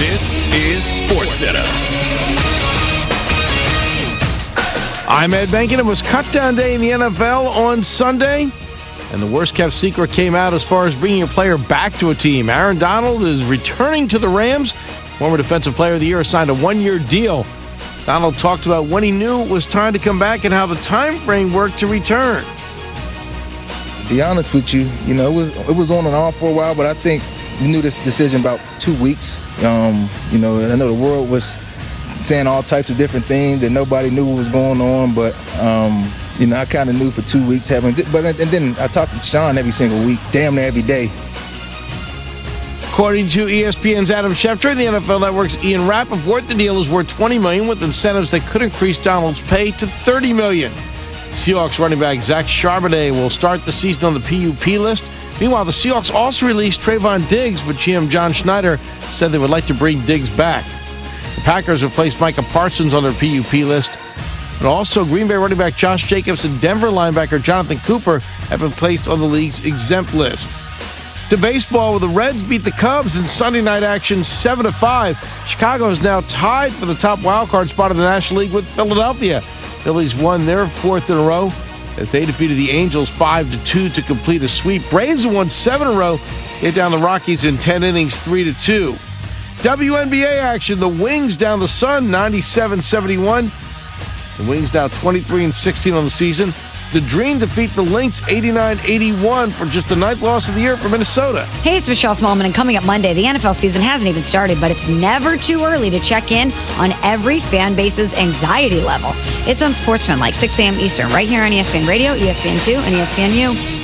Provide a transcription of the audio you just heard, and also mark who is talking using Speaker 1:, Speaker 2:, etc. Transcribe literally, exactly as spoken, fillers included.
Speaker 1: This is SportsCenter.
Speaker 2: I'm Ed Benkin. It was cut-down day in the N F L on Sunday, and the worst-kept secret came out as far as bringing a player back to a team. Aaron Donald is returning to the Rams. Former Defensive Player of the Year signed a one-year deal. Donald talked about when he knew it was time to come back and how the time frame worked to return.
Speaker 3: To be honest with you, you know, it was it was on and off for a while, but I think we knew this decision about two weeks. Um, you know, and I know the world was saying all types of different things that nobody knew what was going on, but um, you know, I kind of knew for two weeks having. But and then I talked to Sean every single week, damn near every day.
Speaker 2: According to E S P N's Adam Schefter and the N F L Network's Ian Rappaport, the deal is worth twenty million dollars with incentives that could increase Donald's pay to thirty million dollars. Seahawks running back Zach Charbonnet will start the season on the P U P list. Meanwhile, the Seahawks also released Trayvon Diggs, but G M John Schneider said they would like to bring Diggs back. The Packers have placed Micah Parsons on their P U P list. And also, Green Bay running back Josh Jacobs and Denver linebacker Jonathan Cooper have been placed on the league's exempt list. To baseball, where the Reds beat the Cubs in Sunday night action seven to five. Chicago is now tied for the top wildcard spot in the National League with Philadelphia. Phillies won their fourth in a row as they defeated the Angels five to two to complete a sweep. Braves have won seven in a row, hit down the Rockies in ten innings, three to two. W N B A action, the Wings down the Sun, ninety-seven seventy-one. The Wings now twenty-three and sixteen on the season. The Dream defeat the Lynx eighty-nine eighty-one for just the ninth loss of the year for Minnesota.
Speaker 4: Hey, it's Michelle Smallman, and coming up Monday, the N F L season hasn't even started, but it's never too early to check in on every fan base's anxiety level. It's on SportsFan, like six a.m. Eastern, right here on E S P N Radio, E S P N two, and E S P N U.